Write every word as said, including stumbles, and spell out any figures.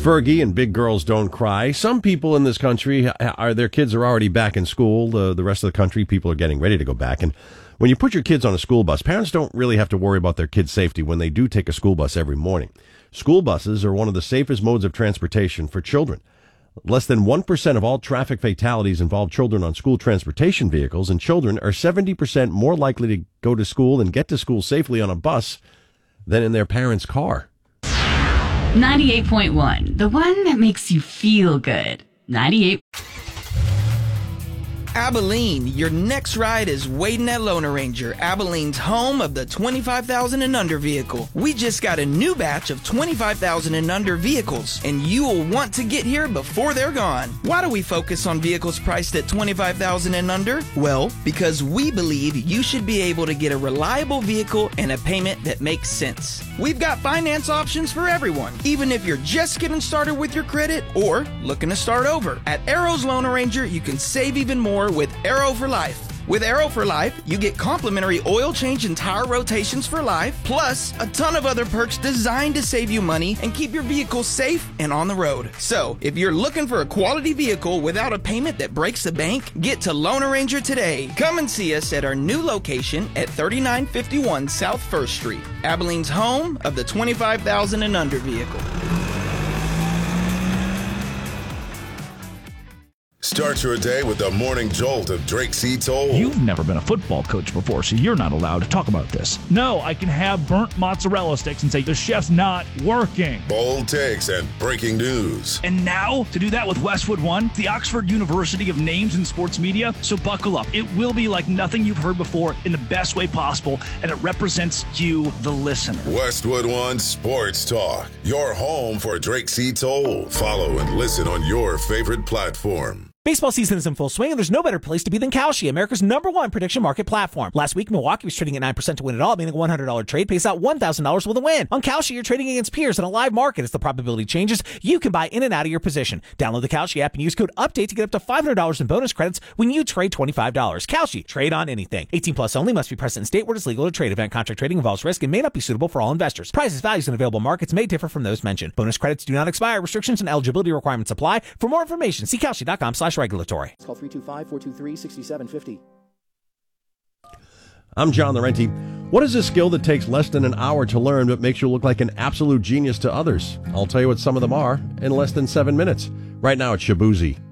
Fergie and Big Girls Don't Cry. Some people in this country, are their kids are already back in school. The, the rest of the country, people are getting ready to go back. And when you put your kids on a school bus, parents don't really have to worry about their kids' safety when they do take a school bus every morning. School buses are one of the safest modes of transportation for children. Less than one percent of all traffic fatalities involve children on school transportation vehicles, and children are seventy percent more likely to go to school and get to school safely on a bus than in their parents' car. ninety-eight point one, the one that makes you feel good. ninety-eight. Abilene, your next ride is waiting at Loner Ranger, Abilene's home of the twenty-five thousand and under vehicle. We just got a new batch of twenty-five thousand and under vehicles, and you will want to get here before they're gone. Why do we focus on vehicles priced at twenty-five thousand and under? Well, because we believe you should be able to get a reliable vehicle and a payment that makes sense. We've got finance options for everyone, even if you're just getting started with your credit or looking to start over. At Arrow's Loner Ranger, you can save even more with Arrow for Life. With Arrow for Life, you get complimentary oil change and tire rotations for life, plus a ton of other perks designed to save you money and keep your vehicle safe and on the road. So, if you're looking for a quality vehicle without a payment that breaks the bank, get to Loner Ranger today. Come and see us at our new location at thirty-nine fifty-one South First Street, Abilene's home of the twenty-five thousand and under vehicle. Start your day with the morning jolt of Drake C. Toll. You've never been a football coach before, so you're not allowed to talk about this. No, I can have burnt mozzarella sticks and say the chef's not working. Bold takes and breaking news. And now, to do that with Westwood One, the Oxford University of Names in Sports Media. So buckle up. It will be like nothing you've heard before in the best way possible, and it represents you, the listener. Westwood One Sports Talk, your home for Drake C. Toll. Follow and listen on your favorite platform. Baseball season is in full swing, and there's no better place to be than Kalshi, America's number one prediction market platform. Last week, Milwaukee was trading at nine percent to win it all, meaning a one hundred dollars trade pays out one thousand dollars with a win. On Kalshi, you're trading against peers in a live market. As the probability changes, you can buy in and out of your position. Download the Kalshi app and use code UPDATE to get up to five hundred dollars in bonus credits when you trade twenty-five dollars. Kalshi, trade on anything. eighteen plus only, must be present in state where it's legal to trade. Event contract trading involves risk and may not be suitable for all investors. Prices, values, and available markets may differ from those mentioned. Bonus credits do not expire. Restrictions and eligibility requirements apply. For more information, see Kalshi.com slash regulatory. Call three two five, four two three, six seven five zero. I'm John Laurenti. What is a skill that takes less than an hour to learn but makes you look like an absolute genius to others? I'll tell you what some of them are in less than seven minutes. Right now it's Shabuzi.